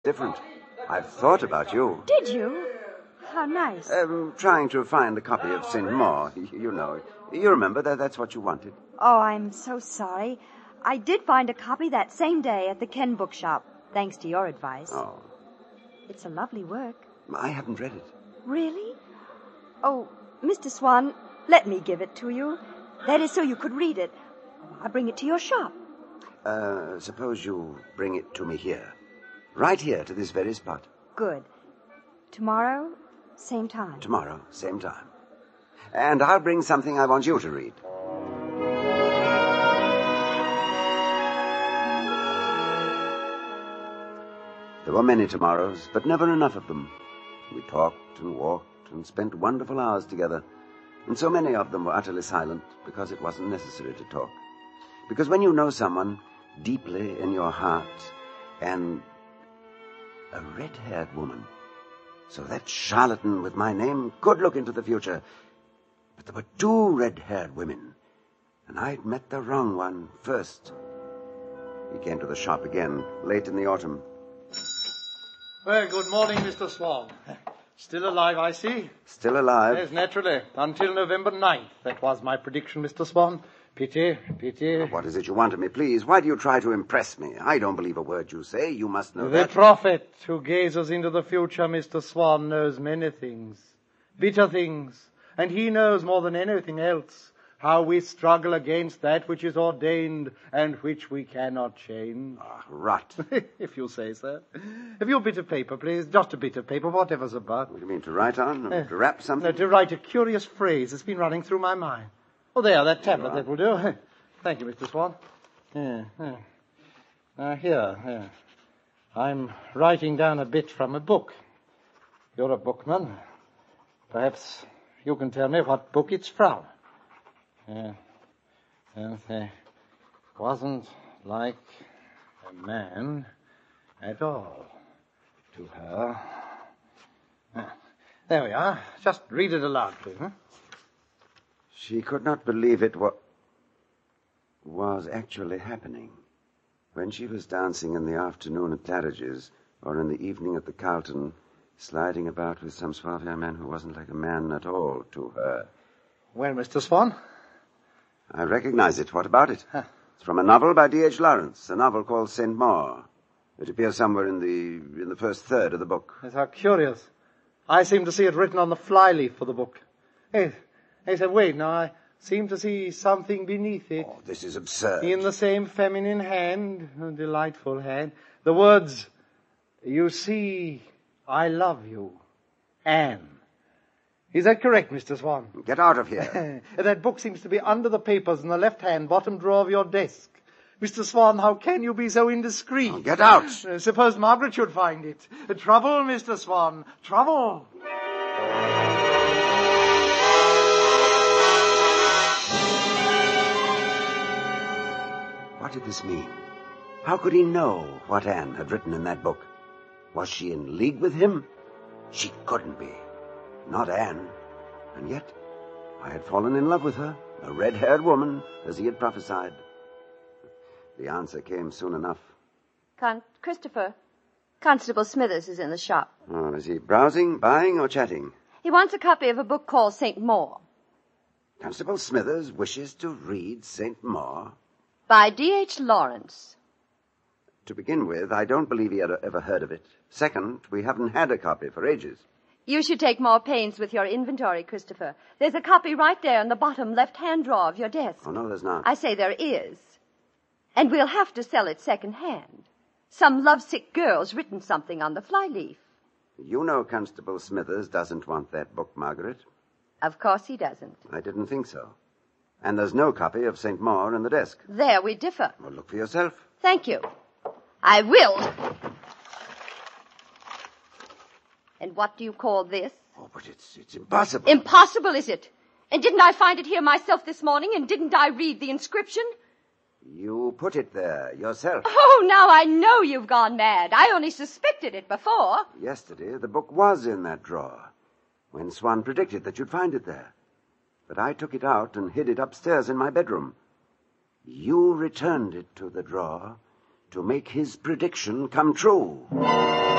different. I've thought about you. Did you? How nice. Trying to find a copy of St. Maur. You know. You remember that's what you wanted. Oh, I'm so sorry. I did find a copy that same day at the Ken bookshop, thanks to your advice. Oh. It's a lovely work. I haven't read it. Really? Oh, Mr. Swan, let me give it to you. That is so you could read it. I'll bring it to your shop. Suppose you bring it to me here. Right here, to this very spot. Good. Tomorrow, same time. Tomorrow, same time. And I'll bring something I want you to read. There were many tomorrows, but never enough of them. We talked and walked and spent wonderful hours together, and so many of them were utterly silent because it wasn't necessary to talk. Because when you know someone deeply in your heart, and a red-haired woman, so that charlatan with my name could look into the future. But there were two red-haired women, and I'd met the wrong one first. He came to the shop again, late in the autumn. Well, good morning, Mr. Swan. Still alive, I see. Still alive? Yes, naturally. Until November 9th. That was my prediction, Mr. Swan. Pity. What is it you want of me, please? Why do you try to impress me? I don't believe a word you say. You must know that. The prophet who gazes into the future, Mr. Swan, knows many things. Bitter things. And he knows more than anything else how we struggle against that which is ordained and which we cannot change. Ah, rot. If you say so. Have you a bit of paper, please? Just a bit of paper, whatever's about. What do you mean, to write on? To wrap something? No, to write a curious phrase that's been running through my mind. Oh, there, that tablet, that will do. Thank you, Mr. Swan. Here. I'm writing down a bit from a book. You're a bookman. Perhaps you can tell me what book it's from. It wasn't like a man at all to her. There we are. Just read it aloud, please. She could not believe it was actually happening. When she was dancing in the afternoon at Claridge's, or in the evening at the Carlton, sliding about with some suave young man who wasn't like a man at all to her. Well, Mr. Swan? I recognize it. What about it? It's from a novel by D.H. Lawrence, a novel called St. Maur. It appears somewhere in the first third of the book. Yes, how curious. I seem to see it written on the flyleaf for the book. Hey, wait, now I seem to see something beneath it. Oh, this is absurd. In the same feminine hand, a delightful hand, the words, "You see, I love you, Anne." Is that correct, Mr. Swan? Get out of here. That book seems to be under the papers in the left-hand bottom drawer of your desk. Mr. Swan, how can you be so indiscreet? Oh, get out. Suppose Margaret should find it. Trouble, Mr. Swan, trouble. What did this mean? How could he know what Anne had written in that book? Was she in league with him? She couldn't be. Not Anne. And yet, I had fallen in love with her, a red-haired woman, as he had prophesied. The answer came soon enough. Christopher, Constable Smithers is in the shop. Oh, is he browsing, buying, or chatting? He wants a copy of a book called St. Maur. Constable Smithers wishes to read St. Maur? By D.H. Lawrence. To begin with, I don't believe he had ever heard of it. Second, we haven't had a copy for ages. You should take more pains with your inventory, Christopher. There's a copy right there in the bottom left-hand drawer of your desk. Oh, no, there's not. I say there is. And we'll have to sell it second-hand. Some lovesick girl's written something on the flyleaf. You know Constable Smithers doesn't want that book, Margaret. Of course he doesn't. I didn't think so. And there's no copy of St. Maur in the desk. There we differ. Well, look for yourself. Thank you. I will. And what do you call this? Oh, but it's impossible. Impossible, is it? And didn't I find it here myself this morning, and didn't I read the inscription? You put it there yourself. Oh, now I know you've gone mad. I only suspected it before. Yesterday, the book was in that drawer, when Swan predicted that you'd find it there. But I took it out and hid it upstairs in my bedroom. You returned it to the drawer. to make his prediction come true.